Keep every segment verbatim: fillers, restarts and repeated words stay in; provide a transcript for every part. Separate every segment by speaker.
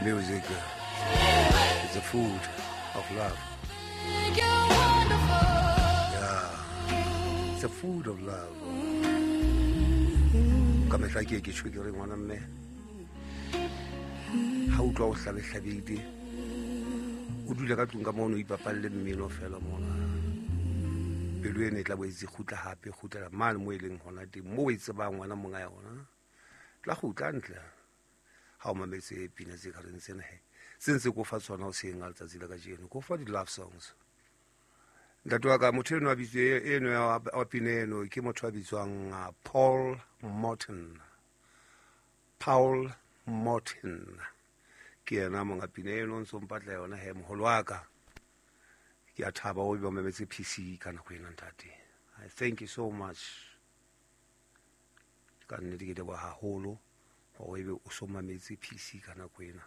Speaker 1: music uh, is the food of love. Yeah, it's the food of love. Ka mehla ke ke tshwe ke re ngwana mme ha o twa o hlabe hlabedi o dula ka tlung ka mono ipapalle mmino fela mona pelo ene tla bo itse khutla hape khutla mane mo eleng hona teng mo o itse ba ngwana monga ya hona tla khutla ntle ha o mametse pina tse ka reng tsena he sense ko fa tsona o se ngal tsa tsela ka jeno ko fa di love songs ntatwa ka motho eno a bitse eno ya pina eno ke motho a bitswang Paul Morton. Paul Morton ke ena monga pina eno ntse mpatla yona he moholo wa ka ke a thaba o ba mametse P C kana go ena ntate. I thank you so much ka nne di ke ba haholo go ebe o so mametse P C kana go ena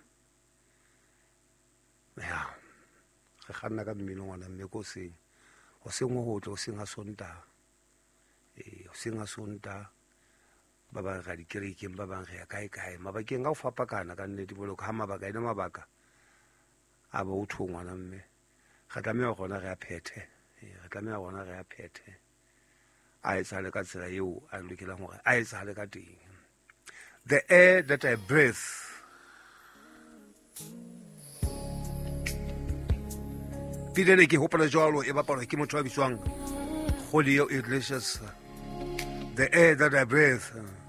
Speaker 1: ya re ganna ka mmino ngwana mme ko se o se ngo go tlo singa sonta eh o singa sonta ba ba ga di kereke ba ba ga kae kae mabakeng ga o fapa kana ka nne di bolo ka mabaka ina mabaka a ba o thongwana mme ga tlamela gona re a phethe ga tlamela gona re a phethe a etsa le ka tsela eo a lokela gore a etsa le ka teng. The air that I breathe Pidele ke hopola jalo e bapalwa ke motho a bitswang Julio Iglesias. The air that I breathe